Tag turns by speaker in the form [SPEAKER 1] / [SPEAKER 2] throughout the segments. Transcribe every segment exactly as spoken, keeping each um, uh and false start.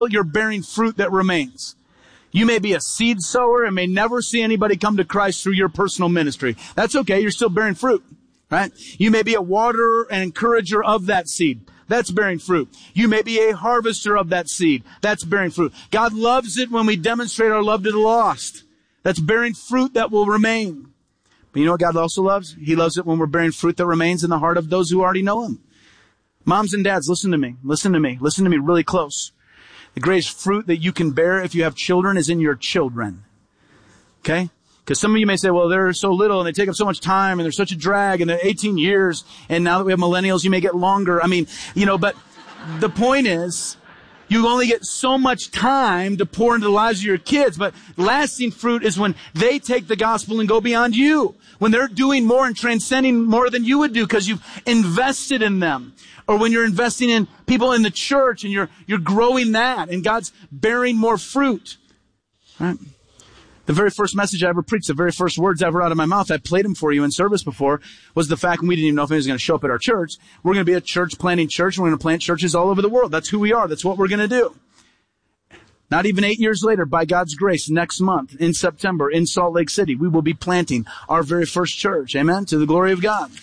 [SPEAKER 1] you're bearing fruit that remains. You may be a seed sower and may never see anybody come to Christ through your personal ministry. That's okay. You're still bearing fruit, right? You may be a waterer and encourager of that seed. That's bearing fruit. You may be a harvester of that seed. That's bearing fruit. God loves it when we demonstrate our love to the lost. That's bearing fruit that will remain. But you know what God also loves? He loves it when we're bearing fruit that remains in the heart of those who already know Him. Moms and dads, listen to me. Listen to me. Listen to me really close. The greatest fruit that you can bear if you have children is in your children. Okay? Because some of you may say, well, they're so little and they take up so much time and they're such a drag and they're eighteen years. And now that we have millennials, you may get longer. I mean, you know, but the point is, you only get so much time to pour into the lives of your kids. But lasting fruit is when they take the gospel and go beyond you. When they're doing more and transcending more than you would do because you've invested in them. Or when you're investing in people in the church and you're you're growing that and God's bearing more fruit. Right? The very first message I ever preached, the very first words ever out of my mouth, I played them for you in service before, was the fact, and we didn't even know if he was going to show up at our church. We're going to be a church planting church. We're going to plant churches all over the world. That's who we are. That's what we're going to do. Not even eight years later, by God's grace, next month in September in Salt Lake City, we will be planting our very first church. Amen? To the glory of God.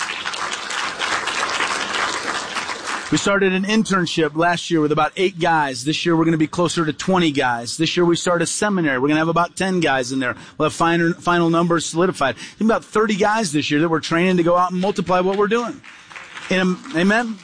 [SPEAKER 1] We started an internship last year with about eight guys. This year we're going to be closer to twenty guys. This year we start a seminary. We're going to have about ten guys in there. We'll have final, final numbers solidified. There's about thirty guys this year that we're training to go out and multiply what we're doing. In a, amen?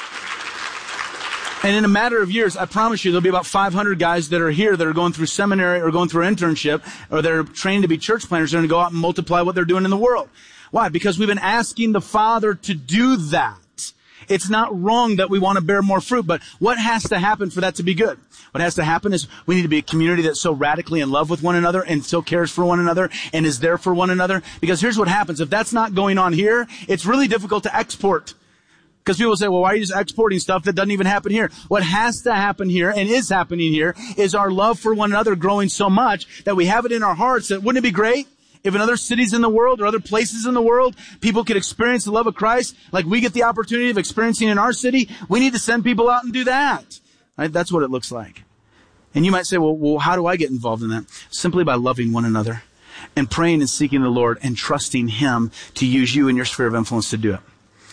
[SPEAKER 1] And in a matter of years, I promise you, there'll be about five hundred guys that are here that are going through seminary or going through internship or they're trained to be church planters. They're going to go out and multiply what they're doing in the world. Why? Because we've been asking the Father to do that. It's not wrong that we want to bear more fruit, but what has to happen for that to be good? What has to happen is we need to be a community that's so radically in love with one another and so cares for one another and is there for one another. Because here's what happens. If that's not going on here, it's really difficult to export. Because people say, well, why are you just exporting stuff that doesn't even happen here? What has to happen here and is happening here is our love for one another growing so much that we have it in our hearts that wouldn't it be great if in other cities in the world or other places in the world, people could experience the love of Christ like we get the opportunity of experiencing in our city? We need to send people out and do that. Right? That's what it looks like. And you might say, well, well, how do I get involved in that? Simply by loving one another and praying and seeking the Lord and trusting Him to use you in your sphere of influence to do it.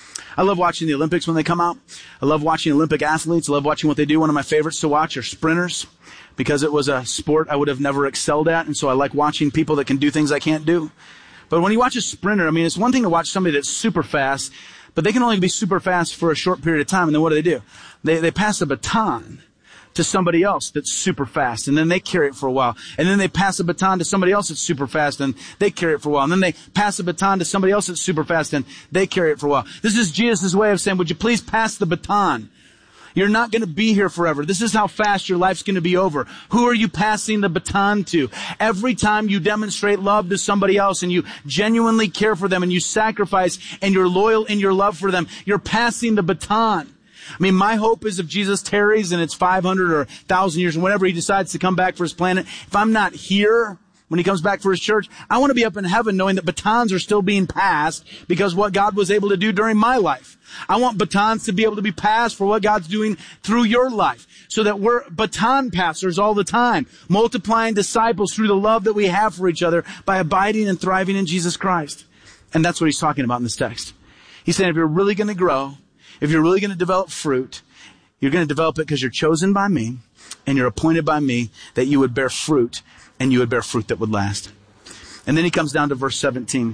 [SPEAKER 1] I love watching the Olympics when they come out. I love watching Olympic athletes. I love watching what they do. One of my favorites to watch are sprinters, because it was a sport I would have never excelled at. And so I like watching people that can do things I can't do. But when you watch a sprinter, I mean, it's one thing to watch somebody that's super fast, but they can only be super fast for a short period of time. And then what do they do? They, they pass a baton to somebody else that's super fast, and then they carry it for a while. And then they pass a baton to somebody else that's super fast, and they carry it for a while. And then they pass a baton to somebody else that's super fast, and they carry it for a while. This is Jesus' way of saying, would you please pass the baton? You're not going to be here forever. This is how fast your life's going to be over. Who are you passing the baton to? Every time you demonstrate love to somebody else and you genuinely care for them and you sacrifice and you're loyal in your love for them, you're passing the baton. I mean, my hope is if Jesus tarries and it's five hundred or one thousand years, and whenever He decides to come back for His planet, if I'm not here when He comes back for His church, I want to be up in heaven knowing that batons are still being passed because what God was able to do during my life. I want batons to be able to be passed for what God's doing through your life, so that we're baton passers all the time, multiplying disciples through the love that we have for each other by abiding and thriving in Jesus Christ. And that's what He's talking about in this text. He's saying if you're really going to grow, if you're really going to develop fruit, you're going to develop it because you're chosen by me and you're appointed by me that you would bear fruit and you would bear fruit that would last. And then he comes down to verse seventeen.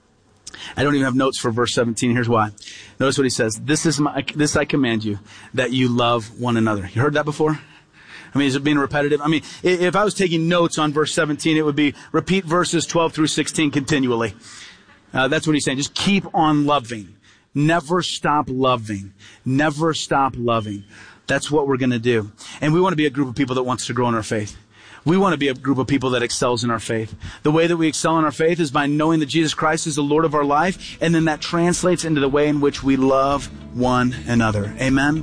[SPEAKER 1] I don't even have notes for verse seventeen. Here's why. Notice what he says. This is my, this I command you, that you love one another. You heard that before? I mean, is it being repetitive? I mean, if I was taking notes on verse seventeen, it would be repeat verses twelve through sixteen continually. Uh, that's what he's saying. Just keep on loving. Never stop loving. Never stop loving. That's what we're going to do. And we want to be a group of people that wants to grow in our faith. We want to be a group of people that excels in our faith. The way that we excel in our faith is by knowing that Jesus Christ is the Lord of our life, and then that translates into the way in which we love one another. Amen?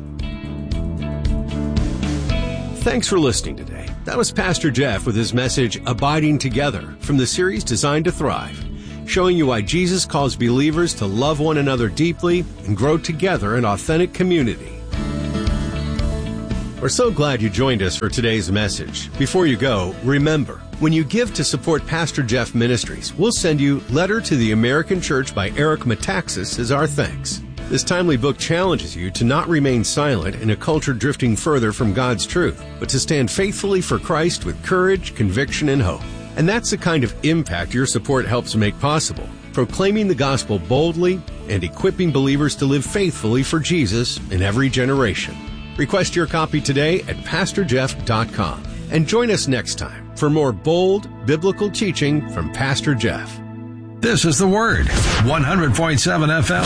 [SPEAKER 2] Thanks for listening today. That was Pastor Jeff with his message, Abiding Together, from the series Designed to Thrive, showing you why Jesus calls believers to love one another deeply and grow together in authentic community. We're so glad you joined us for today's message. Before you go, remember, when you give to support Pastor Jeff Ministries, we'll send you Letter to the American Church by Eric Metaxas as our thanks. This timely book challenges you to not remain silent in a culture drifting further from God's truth, but to stand faithfully for Christ with courage, conviction, and hope. And that's the kind of impact your support helps make possible, proclaiming the gospel boldly and equipping believers to live faithfully for Jesus in every generation. Request your copy today at pastor jeff dot com and join us next time for more bold biblical teaching from Pastor Jeff.
[SPEAKER 3] This is The Word, one hundred point seven F M.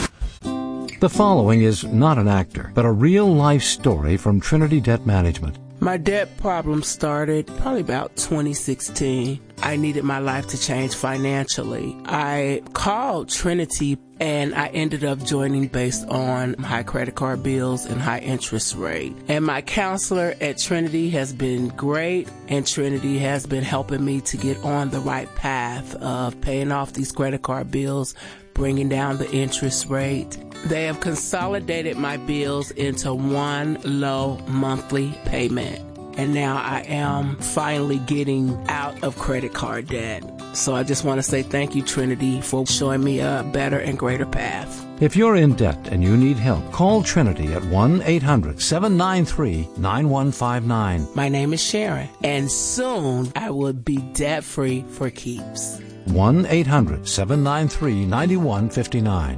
[SPEAKER 4] The following is not an actor, but a real-life story from Trinity Debt Management.
[SPEAKER 5] My debt problem started probably about twenty sixteen. I needed my life to change financially. I called Trinity and I ended up joining based on high credit card bills and high interest rate. And my counselor at Trinity has been great, and Trinity has been helping me to get on the right path of paying off these credit card bills, bringing down the interest rate. They have consolidated my bills into one low monthly payment. And now I am finally getting out of credit card debt. So I just want to say thank you, Trinity, for showing me a better and greater path.
[SPEAKER 4] If you're in debt and you need help, call Trinity at one eight hundred seven nine three nine one five nine.
[SPEAKER 5] My name is Sharon, and soon I will be debt-free for keeps.
[SPEAKER 4] one eight hundred seven nine three nine one five nine.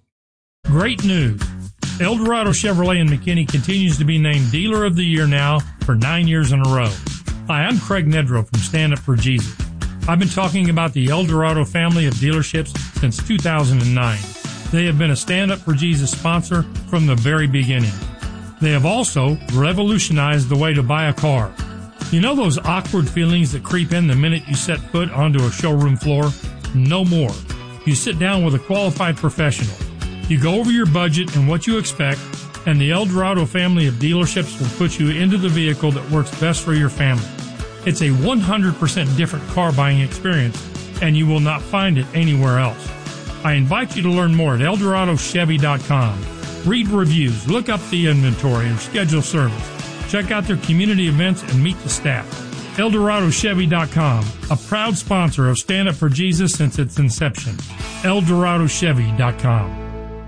[SPEAKER 6] Great news. El Dorado Chevrolet in McKinney continues to be named Dealer of the Year now for nine years in a row. Hi, I'm Craig Nedrow from Stand Up for Jesus. I've been talking about the El Dorado family of dealerships since two thousand nine. They have been a Stand Up for Jesus sponsor from the very beginning. They have also revolutionized the way to buy a car. You know those awkward feelings that creep in the minute you set foot onto a showroom floor? No more. You sit down with a qualified professional. You go over your budget and what you expect, and the El Dorado family of dealerships will put you into the vehicle that works best for your family. It's a one hundred percent different car buying experience, and you will not find it anywhere else. I invite you to learn more at el dorado chevy dot com. Read reviews, look up the inventory, and schedule service. Check out their community events and meet the staff. el dorado chevy dot com, a proud sponsor of Stand Up for Jesus since its inception. el dorado chevy dot com.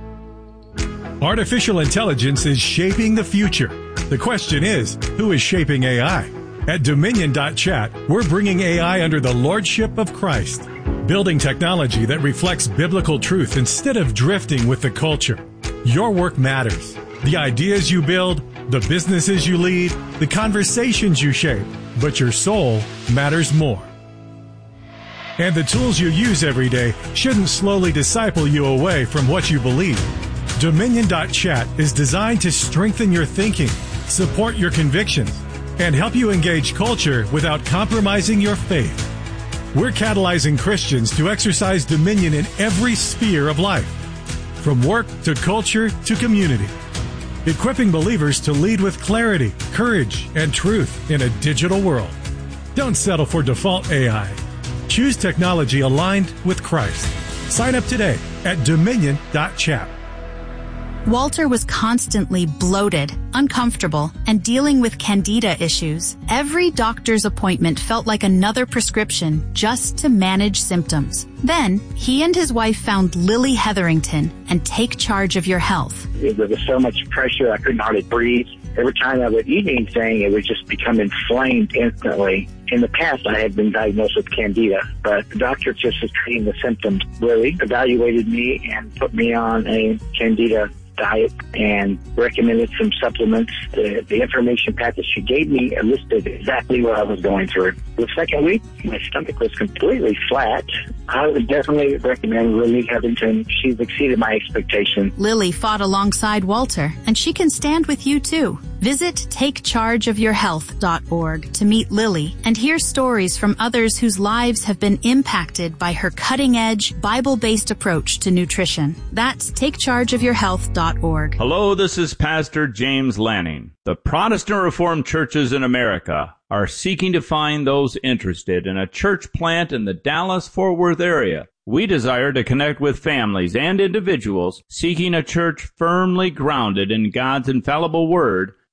[SPEAKER 7] Artificial intelligence is shaping the future. The question is, who is shaping A I? At Dominion dot chat, we're bringing A I under the lordship of Christ, building technology that reflects biblical truth instead of drifting with the culture. Your work matters. The ideas you build, the businesses you lead, the conversations you shape, but your soul matters more. And the tools you use every day shouldn't slowly disciple you away from what you believe. Dominion dot chat is designed to strengthen your thinking, support your convictions, and help you engage culture without compromising your faith. We're catalyzing Christians to exercise dominion in every sphere of life, from work to culture to community, equipping believers to lead with clarity, courage, and truth in a digital world. Don't settle for default A I. Choose technology aligned with Christ. Sign up today at Dominion dot chat.
[SPEAKER 8] Walter was constantly bloated, uncomfortable, and dealing with candida issues. Every doctor's appointment felt like another prescription just to manage symptoms. Then, he and his wife found Lily Hetherington and Take Charge of Your Health.
[SPEAKER 9] There was so much pressure, I couldn't hardly breathe. Every time I would eat anything, it would just become inflamed instantly. In the past, I had been diagnosed with candida, but the doctor just was treating the symptoms. Lily evaluated me and put me on a candida diet and recommended some supplements. The, the information packet she gave me listed exactly what I was going through. The second week, my stomach was completely flat. I would definitely recommend Lily Hetherington. She's exceeded my expectation.
[SPEAKER 8] Lily fought alongside Walter, and she can stand with you too. Visit take charge of your health dot org to meet Lily and hear stories from others whose lives have been impacted by her cutting-edge, Bible-based approach to nutrition. That's take charge of your health dot org.
[SPEAKER 10] Hello, this is Pastor James Lanning. The Protestant Reformed churches in America are seeking to find those interested in a church plant in the Dallas-Fort Worth area. We desire to connect with families and individuals seeking a church firmly grounded in God's infallible Word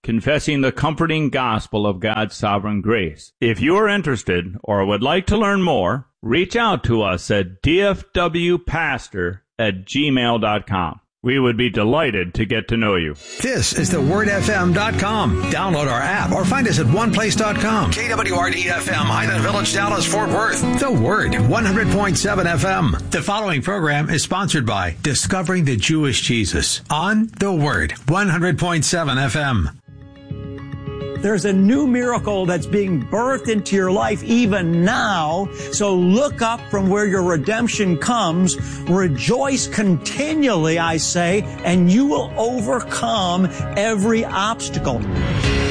[SPEAKER 10] confessing the comforting gospel of God's sovereign grace. If you are interested or would like to learn more, reach out to us at d f w pastor at gmail dot com. We would be delighted to get to know you.
[SPEAKER 3] This is the word f m dot com. Download our app or find us at one place dot com. K W R D F M, Highland Village, Dallas, Fort Worth. The Word, one hundred point seven F M. The following program is sponsored by Discovering the Jewish Jesus on The Word, one hundred point seven F M.
[SPEAKER 11] There's a new miracle that's being birthed into your life even now. So look up from where your redemption comes. Rejoice continually, I say, and you will overcome every obstacle.